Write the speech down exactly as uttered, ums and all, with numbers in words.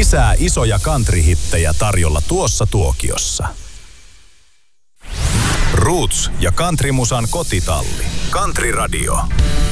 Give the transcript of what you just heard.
Lisää isoja country-hittejä tarjolla tuossa tuokiossa. Roots ja countrymusan kotitalli. Country Radio.